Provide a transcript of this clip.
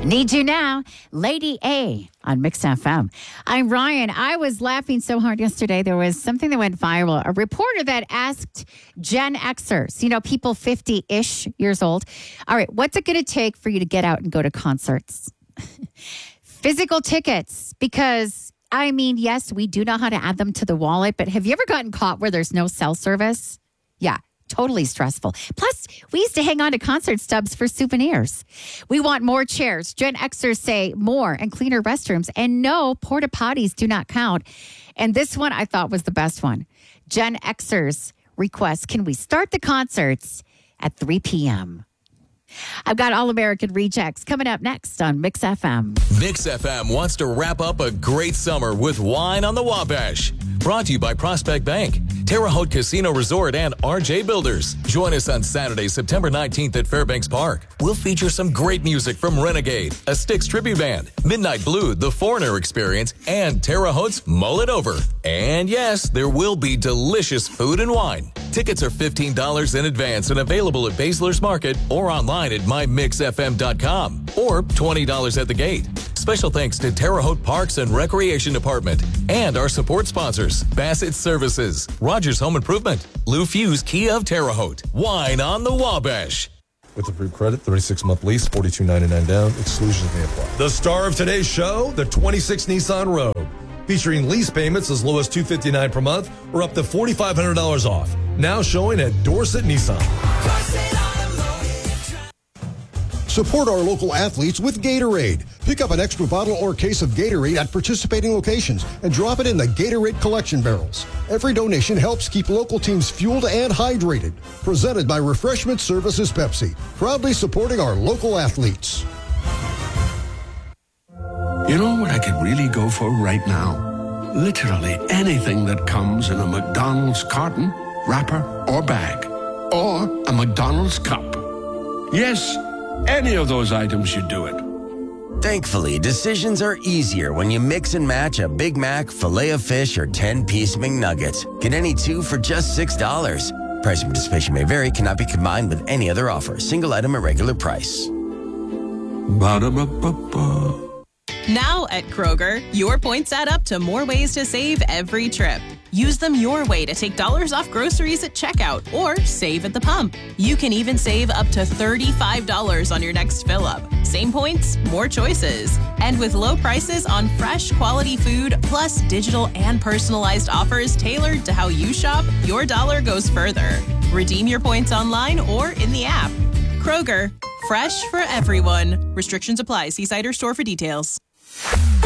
Need You Now, Lady A on Mix FM. I'm Ryan. I was laughing so hard yesterday. There was something that went viral. A reporter that asked Gen Xers, people 50-ish years old, all right, what's it going to take for you to get out and go to concerts? Physical tickets, because, yes, we do know how to add them to the wallet, but have you ever gotten caught where there's no cell service? Yeah. Totally stressful. Plus, we used to hang on to concert stubs for souvenirs. We want more chairs. Gen Xers say more and cleaner restrooms. And no, porta potties do not count. And this one I thought was the best one. Gen Xers request, can we start the concerts at 3 p.m.? I've got All American Rejects coming up next on Mix FM. Mix FM wants to wrap up a great summer with Wine on the Wabash. Brought to you by Prospect Bank, Terre Haute Casino Resort, and RJ Builders. Join us on Saturday, September 19th at Fairbanks Park. We'll feature some great music from Renegade, a Styx tribute band, Midnight Blue, The Foreigner Experience, and Terre Haute's Mull It Over. And yes, there will be delicious food and wine. Tickets are $15 in advance and available at Basler's Market or online at mymixfm.com or $20 at the gate. Special thanks to Terre Haute Parks and Recreation Department and our support sponsors, Bassett Services, Rogers Home Improvement, Lou Fuse Kia of Terre Haute, Wine on the Wabash. With approved credit, 36-month lease, $42.99 down. Exclusions may apply. The star of today's show, the 26 Nissan Rogue, featuring lease payments as low as $259 per month or up to $4,500 off. Now showing at Dorset Nissan. Support our local athletes with Gatorade. Pick up an extra bottle or case of Gatorade at participating locations and drop it in the Gatorade collection barrels. Every donation helps keep local teams fueled and hydrated. Presented by Refreshment Services Pepsi. Proudly supporting our local athletes. You know what I could really go for right now? Literally anything that comes in a McDonald's carton, wrapper, or bag. Or a McDonald's cup. Yes, any of those items should do it. Thankfully, decisions are easier when you mix and match a Big Mac, Filet-O-Fish, or 10-piece McNuggets. Get any two for just $6. Price and participation may vary, cannot be combined with any other offer. Single item at regular price. Ba-da-ba-ba-ba. Now at Kroger, your points add up to more ways to save every trip. Use them your way to take dollars off groceries at checkout or save at the pump. You can even save up to $35 on your next fill-up. Same points, more choices. And with low prices on fresh, quality food, plus digital and personalized offers tailored to how you shop, your dollar goes further. Redeem your points online or in the app. Kroger, fresh for everyone. Restrictions apply. See site or store for details.